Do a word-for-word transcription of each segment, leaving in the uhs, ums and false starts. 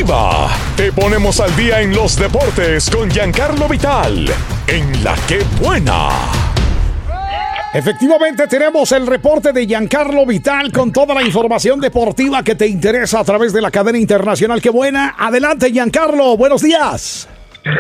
Deportiva. Te ponemos al día en los deportes con Giancarlo Vital, en La Que Buena. Efectivamente, tenemos el reporte de Giancarlo Vital con toda la información deportiva que te interesa a través de la cadena internacional Que Buena. Adelante, Giancarlo, buenos días.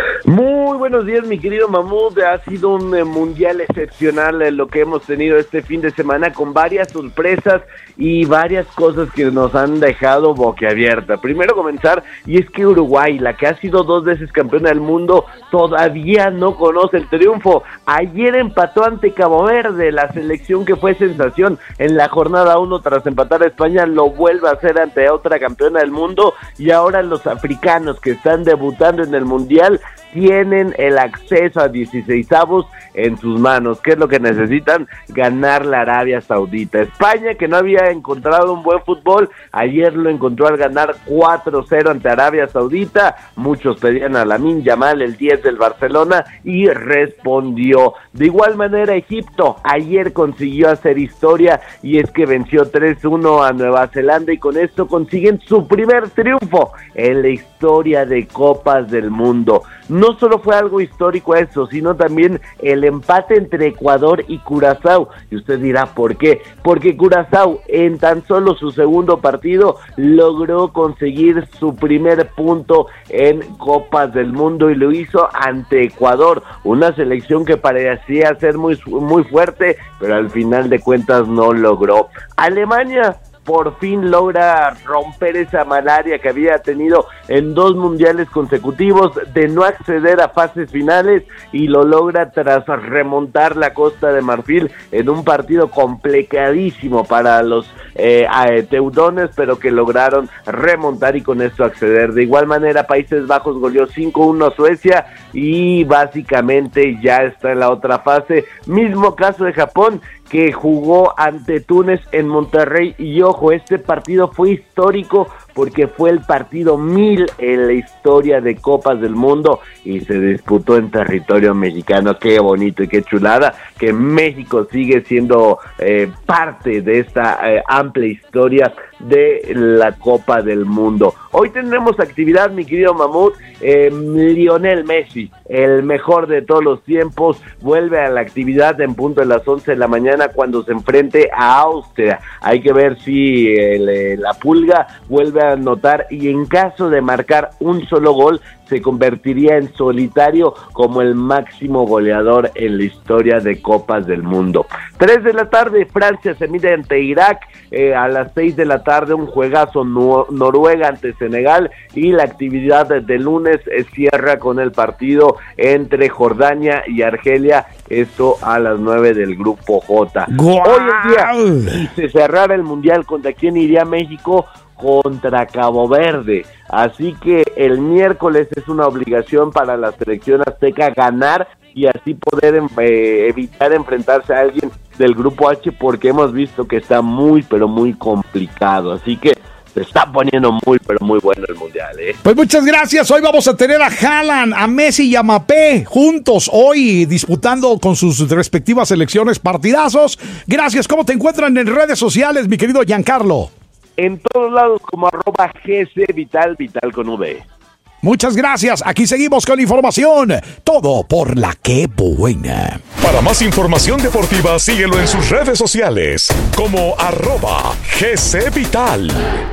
Muy buenos días, mi querido Mamut. Ha sido un eh, mundial excepcional eh, lo que hemos tenido este fin de semana, con varias sorpresas y varias cosas que nos han dejado boquiabierta. Primero comenzar, y es que Uruguay, la que ha sido dos veces campeona del mundo, todavía no conoce el triunfo. Ayer empató ante Cabo Verde, la selección que fue sensación en la jornada uno tras empatar a España, lo vuelve a hacer ante otra campeona del mundo, y ahora los africanos que están debutando en el mundial tienen el acceso a dieciseisavos en sus manos. ¿Qué es lo que necesitan? Ganar la Arabia Saudita. España, que no había encontrado un buen fútbol, ayer lo encontró al ganar cuatro cero ante Arabia Saudita. Muchos pedían a Lamine Yamal, el diez del Barcelona, y respondió. De igual manera, Egipto ayer consiguió hacer historia, y es que venció tres uno a Nueva Zelanda, y con esto consiguen su primer triunfo en la historia de Copas del Mundo. No solo fue algo histórico eso, sino también el empate entre Ecuador y Curazao. Y usted dirá, ¿por qué? Porque Curazao, en tan solo su segundo partido, logró conseguir su primer punto en Copas del Mundo, y lo hizo ante Ecuador, una selección que parecía ser muy, muy fuerte, pero al final de cuentas no logró. Alemania por fin logra romper esa malaria que había tenido en dos mundiales consecutivos de no acceder a fases finales, y lo logra tras remontar la Costa de Marfil en un partido complicadísimo para los eh, teutones, pero que lograron remontar y con esto acceder. De igual manera, Países Bajos goleó cinco uno a Suecia y básicamente ya está en la otra fase. Mismo caso de Japón, que jugó ante Túnez en Monterrey, y ojo, este partido fue histórico porque fue el partido mil en la historia de Copas del Mundo y se disputó en territorio mexicano. Qué bonito y qué chulada que México sigue siendo eh, parte de esta eh, amplia historia de la Copa del Mundo. Hoy tendremos actividad, mi querido Mamut. eh, Lionel Messi, el mejor de todos los tiempos, vuelve a la actividad en punto de las once de la mañana cuando se enfrente a Austria. Hay que ver si el, la Pulga vuelve a anotar, y en caso de marcar un solo gol se convertiría en solitario como el máximo goleador en la historia de Copas del Mundo. Tres de la tarde, Francia se mide ante Irak. Eh, a las seis de la tarde, un juegazo, no, Noruega ante Senegal, y la actividad de, de lunes eh, cierra con el partido entre Jordania y Argelia, esto a las nueve del grupo J. ¡Guau! Hoy en día, si se cerrara el mundial, ¿contra quién iría México? Contra Cabo Verde. Así que el miércoles es una obligación para la selección azteca ganar, y así poder eh, evitar enfrentarse a alguien del grupo H, porque hemos visto que está muy pero muy complicado. Así que se está poniendo muy pero muy bueno el mundial, ¿eh? Pues muchas gracias. Hoy vamos a tener a Haaland, a Messi y a Mbappé juntos hoy disputando con sus respectivas selecciones partidazos. Gracias. ¿Cómo te encuentran en redes sociales, mi querido Giancarlo? En todos lados como arroba G C Vital, Vital con V. Muchas gracias. Aquí seguimos con información. Todo por La Que Buena. Para más información deportiva, síguelo en sus redes sociales como arroba G C Vital.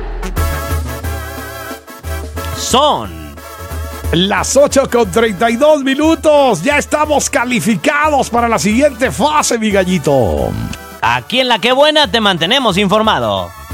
Son las ocho con treinta y dos minutos. Ya estamos calificados para la siguiente fase, mi gallito. aquí en La Que Buena te mantenemos informado.